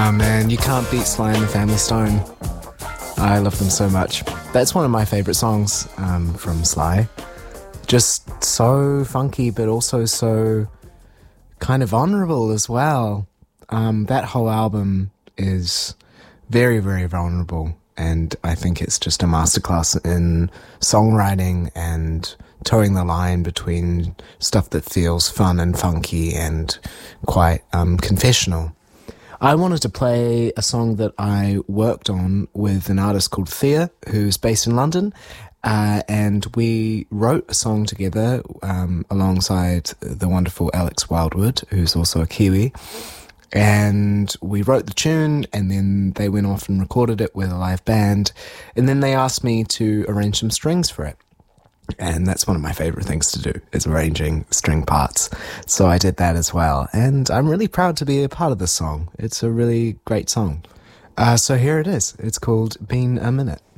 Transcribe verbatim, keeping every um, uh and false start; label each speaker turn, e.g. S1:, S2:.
S1: Oh man, you can't beat Sly and the Family Stone. I love them so much. That's one of my favourite songs um, from Sly. Just so funky, but also so kind of vulnerable as well. Um, that whole album is very, very vulnerable, and I think it's just a masterclass in songwriting and towing the line between stuff that feels fun and funky and quite um, confessional. I wanted to play a song that I worked on with an artist called Thea, who's based in London, uh, and we wrote a song together um, alongside the wonderful Alex Wildwood, who's also a Kiwi, and we wrote the tune, and then they went off and recorded it with a live band, and then they asked me to arrange some strings for it. And that's one of my favourite things to do, is arranging string parts. So I did that as well. And I'm really proud to be a part of this song. It's a really great song. Uh, so here it is. It's called Been a Minute.